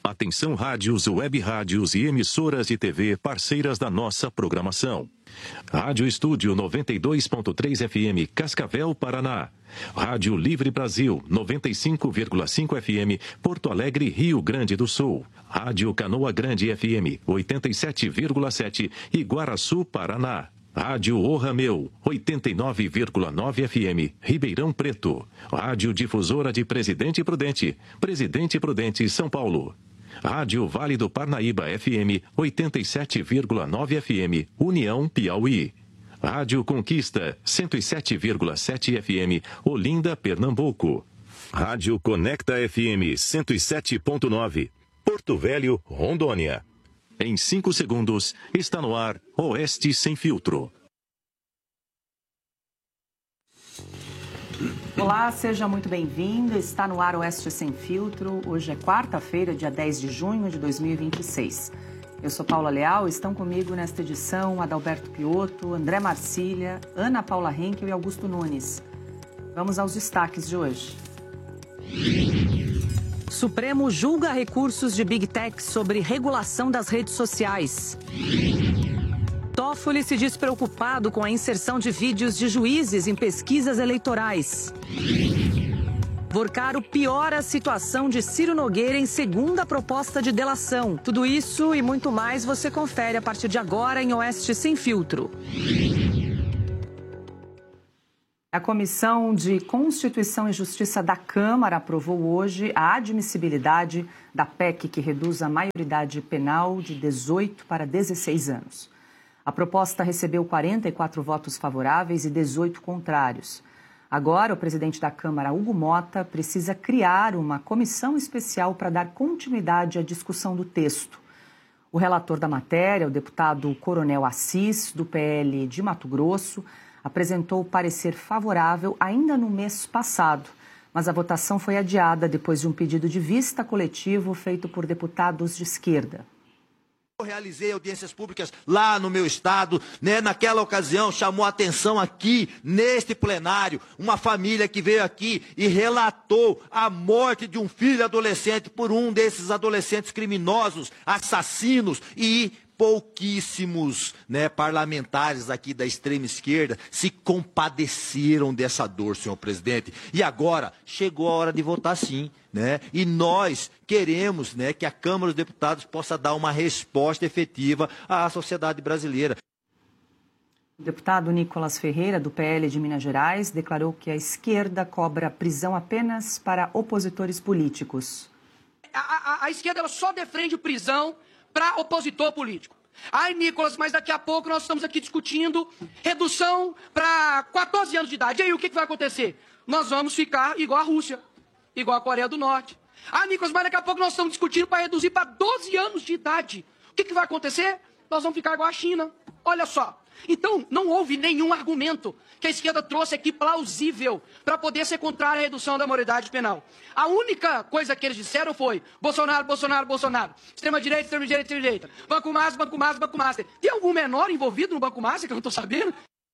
Atenção rádios, web rádios e emissoras de TV parceiras da nossa programação. Rádio Estúdio 92.3 FM, Cascavel, Paraná. Rádio Livre Brasil 95,5 FM, Porto Alegre, Rio Grande do Sul. Rádio Canoa Grande FM 87,7, Iguaraçu, Paraná. Rádio O Rameu, 89,9 FM, Ribeirão Preto. Rádio Difusora de Presidente Prudente, São Paulo. Rádio Vale do Parnaíba FM, 87,9 FM, União, Piauí. Rádio Conquista, 107,7 FM, Olinda, Pernambuco. Rádio Conecta FM, 107,9, Porto Velho, Rondônia. Em 5 segundos, está no ar Oeste Sem Filtro. Olá, seja muito bem-vindo. Está no ar Oeste Sem Filtro. Hoje é quarta-feira, dia 10 de junho de 2026. Eu sou Paula Leal, estão comigo nesta edição Adalberto Piotto, André Marcília, Ana Paula Henkel e Augusto Nunes. Vamos aos destaques de hoje. Supremo julga recursos de Big Tech sobre regulação das redes sociais. Toffoli se diz preocupado com a inserção de vídeos de juízes em pesquisas eleitorais. Vorcaro piora a situação de Ciro Nogueira em segunda proposta de delação. Tudo isso e muito mais você confere a partir de agora em Oeste Sem Filtro. A Comissão de Constituição e Justiça da Câmara aprovou hoje a admissibilidade da PEC que reduz a maioridade penal de 18 para 16 anos. A proposta recebeu 44 votos favoráveis e 18 contrários. Agora, o presidente da Câmara, Hugo Mota, precisa criar uma comissão especial para dar continuidade à discussão do texto. O relator da matéria, o deputado Coronel Assis, do PL de Mato Grosso, apresentou parecer favorável ainda no mês passado, mas a votação foi adiada depois de um pedido de vista coletivo feito por deputados de esquerda. Eu realizei audiências públicas lá no meu estado, né? Naquela ocasião chamou a atenção aqui, neste plenário, uma família que veio aqui e relatou a morte de um filho adolescente por um desses adolescentes criminosos, assassinos e pouquíssimos, né, parlamentares aqui da extrema esquerda se compadeceram dessa dor, senhor presidente. E agora chegou a hora de votar sim, né? E nós queremos, né, que a Câmara dos Deputados possa dar uma resposta efetiva à sociedade brasileira. O deputado Nicolas Ferreira, do PL de Minas Gerais, declarou que a esquerda cobra prisão apenas para opositores políticos. A esquerda ela só defende prisão para opositor político. Ai, Nicolas, mas daqui a pouco nós estamos aqui discutindo redução para 14 anos de idade. E aí, o que vai acontecer? Nós vamos ficar igual a Rússia, igual a Coreia do Norte. Ah, Nicolas, mas daqui a pouco nós estamos discutindo para reduzir para 12 anos de idade. O que vai acontecer? Nós vamos ficar igual a China. Olha só. Então, não houve nenhum argumento que a esquerda trouxe aqui plausível para poder ser contrário à redução da maioridade penal. A única coisa que eles disseram foi Bolsonaro, Bolsonaro, Bolsonaro. Extrema-direita, extrema-direita, extrema-direita. Banco Master, Banco Master, Banco Master. Tem algum menor envolvido no Banco Master que eu não estou sabendo?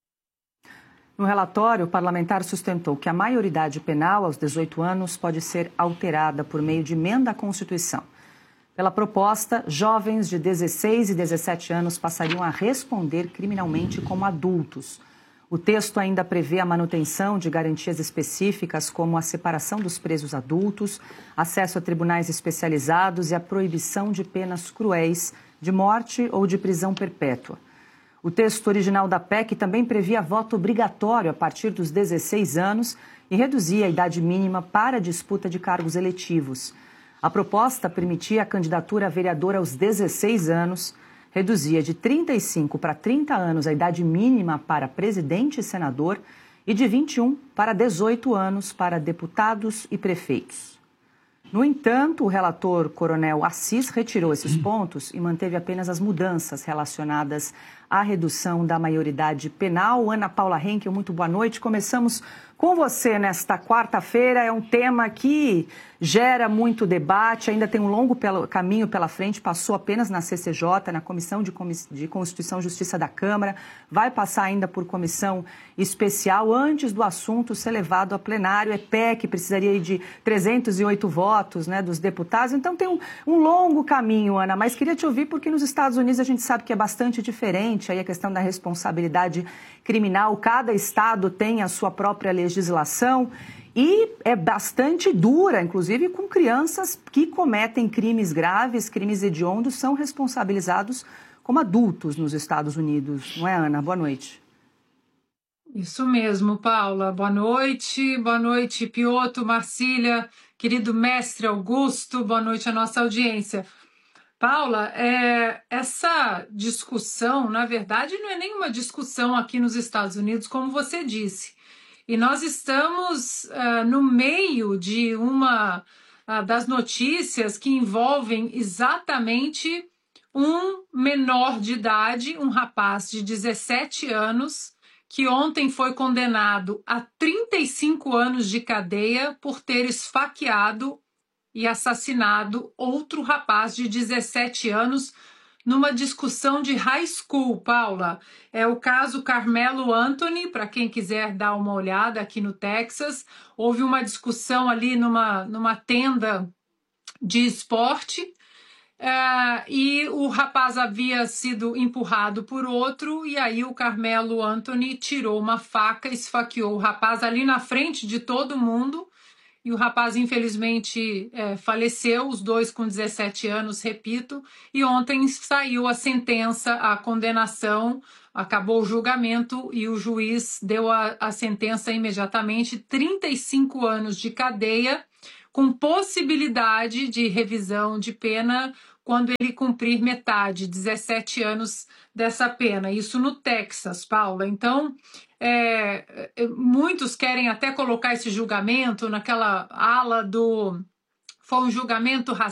No relatório, o parlamentar sustentou que a maioridade penal aos 18 anos pode ser alterada por meio de emenda à Constituição. Pela proposta, jovens de 16 e 17 anos passariam a responder criminalmente como adultos. O texto ainda prevê a manutenção de garantias específicas como a separação dos presos adultos, acesso a tribunais especializados e a proibição de penas cruéis, de morte ou de prisão perpétua. O texto original da PEC também previa voto obrigatório a partir dos 16 anos e reduzia a idade mínima para a disputa de cargos eletivos. A proposta permitia a candidatura a vereador aos 16 anos, reduzia de 35 para 30 anos a idade mínima para presidente e senador e de 21 para 18 anos para deputados e prefeitos. No entanto, o relator Coronel Assis retirou esses pontos e manteve apenas as mudanças relacionadas à redução da maioridade penal. Ana Paula Henkel, muito boa noite. Começamos com você nesta quarta-feira. É um tema que gera muito debate, ainda tem um longo caminho pela frente, passou apenas na CCJ, na Comissão de Constituição e Justiça da Câmara, vai passar ainda por comissão especial antes do assunto ser levado a plenário. É PEC, precisaria de 308 votos, né, dos deputados, então tem um longo caminho, Ana, mas queria te ouvir porque nos Estados Unidos a gente sabe que é bastante diferente aí a questão da responsabilidade criminal, cada estado tem a sua própria legislação, e é bastante dura, inclusive com crianças que cometem crimes graves, crimes hediondos, são responsabilizados como adultos nos Estados Unidos. Não é, Ana? Boa noite. Isso mesmo, Paula. Boa noite, Piotr, Marcília, querido mestre Augusto, boa noite à nossa audiência. Paula, essa discussão, na verdade, não é nenhuma discussão aqui nos Estados Unidos, como você disse. E nós estamos no meio de uma das notícias que envolvem exatamente um menor de idade, um rapaz de 17 anos, que ontem foi condenado a 35 anos de cadeia por ter esfaqueado e assassinado outro rapaz de 17 anos numa discussão de high school, Paula. É o caso Carmelo Anthony, para quem quiser dar uma olhada aqui no Texas. Houve uma discussão ali numa tenda de esporte e o rapaz havia sido empurrado por outro e aí o Carmelo Anthony tirou uma faca, esfaqueou o rapaz ali na frente de todo mundo. E o rapaz, infelizmente, faleceu, os dois com 17 anos, repito, e ontem saiu a sentença, a condenação, acabou o julgamento e o juiz deu a sentença imediatamente, 35 anos de cadeia, com possibilidade de revisão de pena quando ele cumprir metade, 17 anos dessa pena. Isso no Texas, Paula. Então, muitos querem até colocar esse julgamento naquela ala do... Foi um julgamento racista.